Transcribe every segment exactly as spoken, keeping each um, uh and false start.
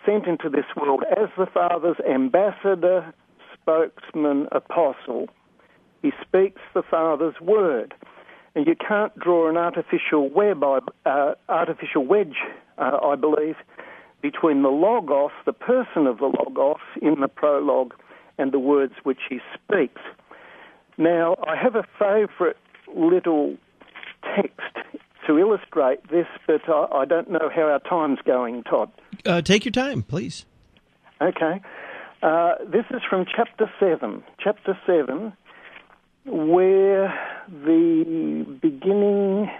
sent into this world as the Father's ambassador, spokesman, apostle. He speaks the Father's word. And you can't draw an artificial web, uh, artificial wedge, uh, I believe, between the Logos, the person of the Logos in the prologue, and the words which he speaks. Now, I have a favourite little text to illustrate this, but I, I don't know how our time's going, Todd. Uh, take your time, please. Okay. Uh, this is from chapter seven. Chapter seven, where the beginning,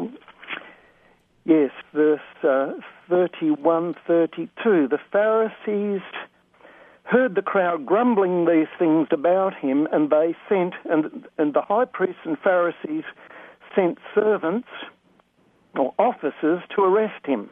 yes, verse uh, thirty-one, thirty-two, the Pharisees heard the crowd grumbling these things about him, and they sent, and, and the high priests and Pharisees sent servants or officers to arrest him.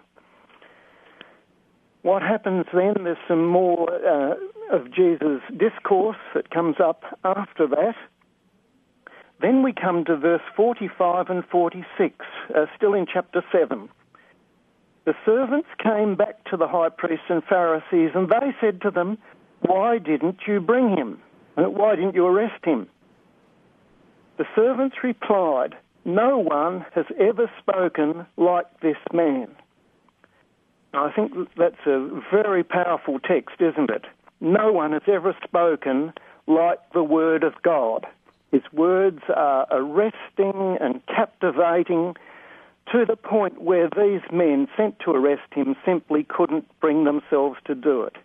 What happens then? There's some more uh, of Jesus' discourse that comes up after that. Then we come to verse forty-five and forty-six, uh, still in chapter seven. The servants came back to the high priests and Pharisees, and they said to them, "Why didn't you bring him? Why didn't you arrest him?" The servants replied, "No one has ever spoken like this man." I think that's a very powerful text, isn't it? No one has ever spoken like the Word of God. His words are arresting and captivating to the point where these men sent to arrest him simply couldn't bring themselves to do it.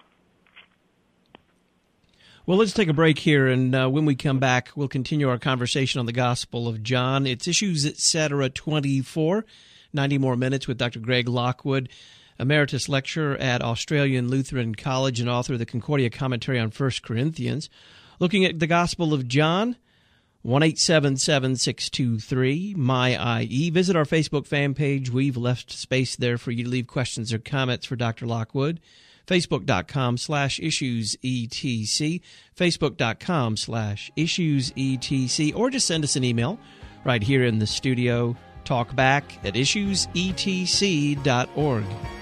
Well, let's take a break here, and uh, when we come back, we'll continue our conversation on the Gospel of John. It's Issues Etc. twenty-four, ninety more minutes with Doctor Greg Lockwood, Emeritus Lecturer at Australian Lutheran College and author of the Concordia Commentary on First Corinthians. Looking at the Gospel of John, one eight seven seven, six two three, M Y I E. Visit our Facebook fan page. We've left space there for you to leave questions or comments for Doctor Lockwood. Facebook.com slash issues etc. Facebook.com slash issues etc. Or just send us an email right here in the studio. Talkback at issues e t c dot org.